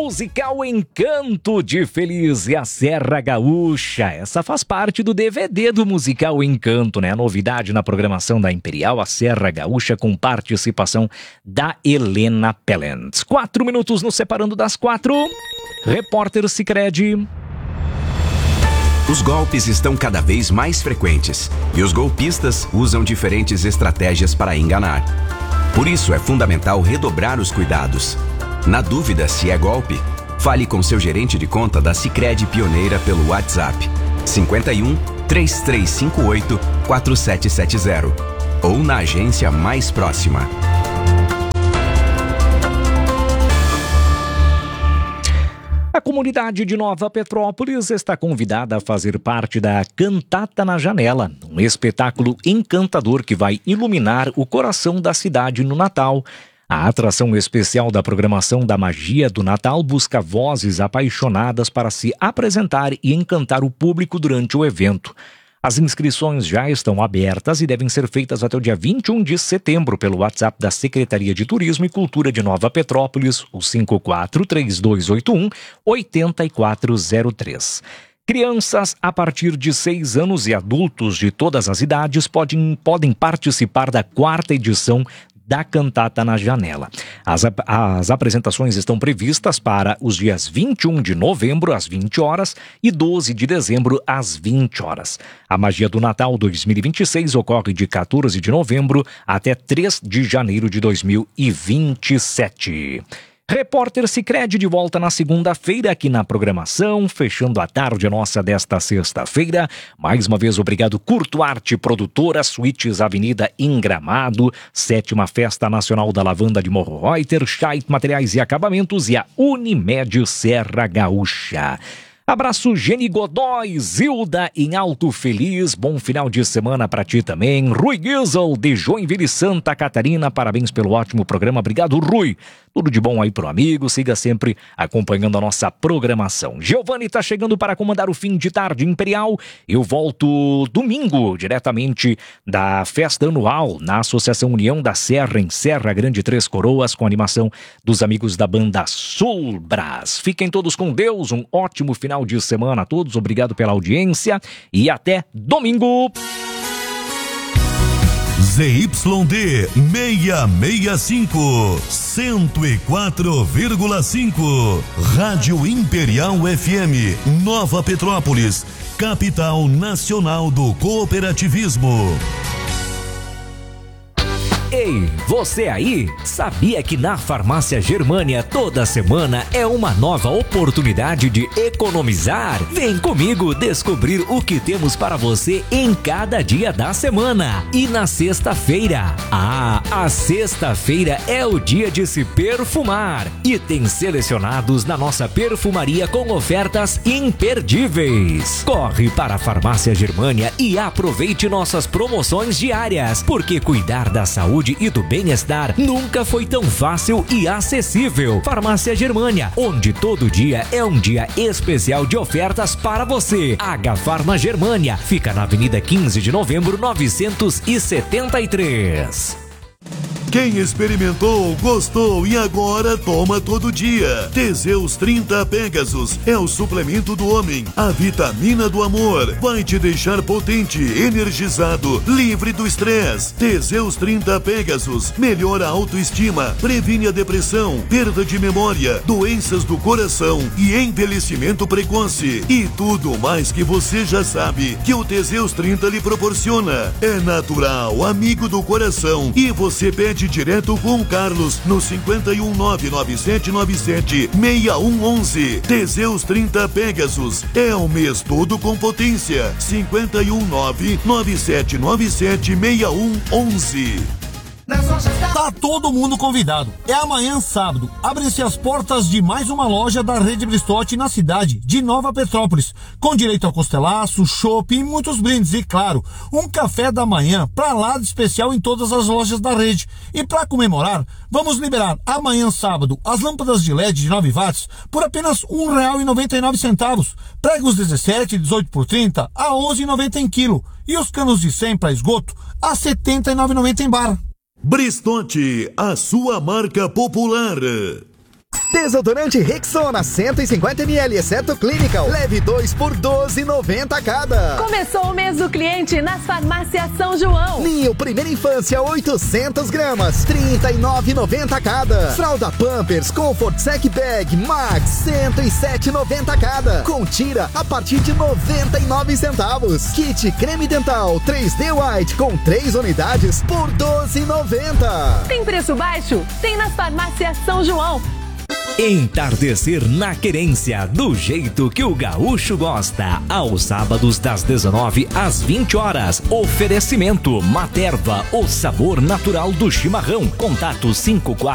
musical Encanto de Feliz e a Serra Gaúcha. Essa faz parte do DVD do musical Encanto, né? A novidade na programação da Imperial, a Serra Gaúcha, com participação da Helena Pellens. 4 minutos nos separando das 4. Repórter Sicredi. Os golpes estão cada vez mais frequentes e os golpistas usam diferentes estratégias para enganar. Por isso é fundamental redobrar os cuidados. Na dúvida se é golpe, fale com seu gerente de conta da Sicredi Pioneira pelo WhatsApp 51 3358 4770 ou na agência mais próxima. A comunidade de Nova Petrópolis está convidada a fazer parte da Cantata na Janela, um espetáculo encantador que vai iluminar o coração da cidade no Natal. A atração especial da programação da Magia do Natal busca vozes apaixonadas para se apresentar e encantar o público durante o evento. As inscrições já estão abertas e devem ser feitas até o dia 21 de setembro pelo WhatsApp da Secretaria de Turismo e Cultura de Nova Petrópolis, o 543281-8403. Crianças a partir de 6 anos e adultos de todas as idades podem participar da 4ª edição da Cantata na Janela. As apresentações estão previstas para os dias 21 de novembro, às 20 horas, e 12 de dezembro, às 20 horas. A Magia do Natal 2026 ocorre de 14 de novembro até 3 de janeiro de 2027. Repórter Sicredi de volta na segunda-feira aqui na programação, fechando a tarde nossa desta sexta-feira. Mais uma vez, obrigado Curto Arte Produtora, Suítes Avenida em Gramado, 7ª Festa Nacional da Lavanda de Morro Reuter, Scheidt Materiais e Acabamentos e a Unimed Serra Gaúcha. Abraço Geni Godoy, Zilda em Alto Feliz, bom final de semana pra ti também. Rui Giesel de Joinville, Santa Catarina, parabéns pelo ótimo programa, obrigado Rui. Tudo de bom aí pro amigo, siga sempre acompanhando a nossa programação. Giovanni tá chegando para comandar o fim de tarde Imperial. Eu volto domingo, diretamente da festa anual na Associação União da Serra, em Serra Grande, Três Coroas, com a animação dos amigos da banda Sulbras. Fiquem todos com Deus, um ótimo final de semana a todos, obrigado pela audiência e até domingo. ZYD 665, 104,5. Rádio Imperial FM, Nova Petrópolis, capital nacional do cooperativismo. Ei, você aí? Sabia que na Farmácia Germânia toda semana é uma nova oportunidade de economizar? Vem comigo descobrir o que temos para você em cada dia da semana. E na sexta-feira? A sexta-feira é o dia de se perfumar. Itens selecionados na nossa perfumaria com ofertas imperdíveis. Corre para a Farmácia Germânia e aproveite nossas promoções diárias, porque cuidar da saúde e do bem-estar nunca foi tão fácil e acessível. Farmácia Germânia, onde todo dia é um dia especial de ofertas para você. H-Farma Germânia, fica na Avenida 15 de Novembro, 973. Quem experimentou, gostou e agora toma todo dia. Teseus 30 Pegasus é o suplemento do homem, a vitamina do amor. Vai te deixar potente, energizado, livre do estresse. Teseus 30 Pegasus melhora a autoestima, previne a depressão, perda de memória, doenças do coração e envelhecimento precoce. E tudo mais que você já sabe que o Teseus 30 lhe proporciona. É natural, amigo do coração, e você pede direto com o Carlos no 51997976111. Teseus 30 Pegasus é o mês todo com potência. 51997976111. Tá todo mundo convidado. É amanhã, sábado. Abrem-se as portas de mais uma loja da Rede Bristotti na cidade de Nova Petrópolis, com direito a costelaço, chopp e muitos brindes. E claro, um café da manhã pra lá de especial em todas as lojas da rede. E para comemorar, vamos liberar amanhã, sábado, as lâmpadas de LED de 9 watts por apenas R$ 1,99. Pregos 17 e 18 por 30 a R$ 11,90 em quilo. E os canos de 100 para esgoto a R$ 79,90 em bar. Bristotti, a sua marca popular. Desodorante Rexona 150ml, exceto Clinical. Leve 2 por R$12,90 cada. Começou o mês do cliente nas farmácias São João. Ninho Primeira Infância 800 gramas, R$39,90 cada. Fralda Pampers Comfort Sec Bag Max, R$107,90 cada. Com tira a partir de 99 centavos. Kit Creme Dental 3D White com 3 unidades por R$12,90. Tem preço baixo? Tem nas farmácias São João. Entardecer na Querência, do jeito que o gaúcho gosta. Aos sábados das 19 às 20 horas. Oferecimento Materva, o sabor natural do chimarrão. Contato